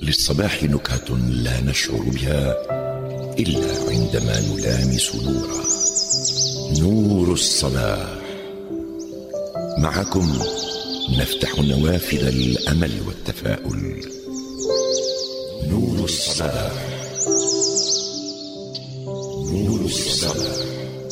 للصباح نكهة لا نشعر بها إلا عندما نلامس نورا. نور الصباح. معكم نفتح نوافذ الأمل والتفاؤل. نور الصباح. نور الصباح.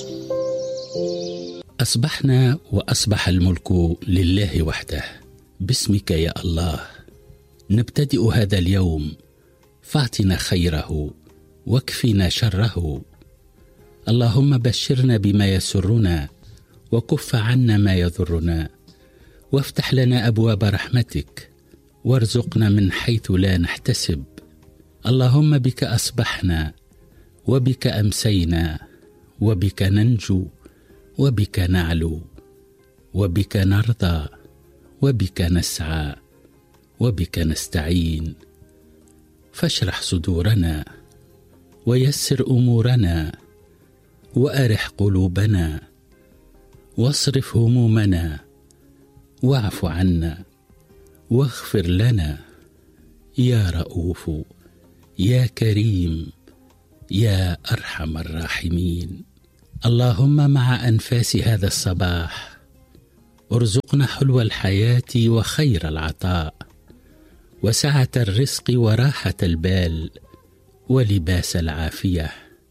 أصبحنا وأصبح الملك لله وحده. باسمك يا الله نبتدئ هذا اليوم، فاعطنا خيره واكفنا شره. اللهم بشرنا بما يسرنا وكف عنا ما يضرنا، وافتح لنا أبواب رحمتك وارزقنا من حيث لا نحتسب. اللهم بك أصبحنا وبك أمسينا، وبك ننجو وبك نعلو، وبك نرضى وبك نسعى، وبك نستعين. فاشرح صدورنا ويسر أمورنا وأرح قلوبنا واصرف همومنا، واعف عنا واغفر لنا يا رؤوف يا كريم يا أرحم الراحمين. اللهم مع أنفاس هذا الصباح ارزقنا حلو الحياة وخير العطاء وسعة الرزق وراحة البال ولباس العافية.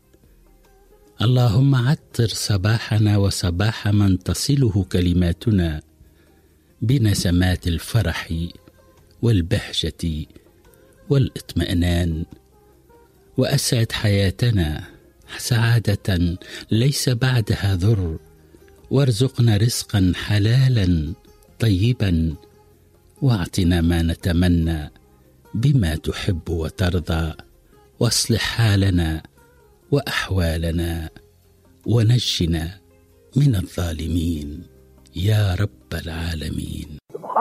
اللهم عطر صباحنا وصباح من تصله كلماتنا بنسمات الفرح والبهجة والاطمئنان، وأسعد حياتنا سعادة ليس بعدها ضر، وارزقنا رزقا حلالا طيبا، واعطنا ما نتمنى بما تحب وترضى، واصلح حالنا وأحوالنا ونجنا من الظالمين يا رب العالمين.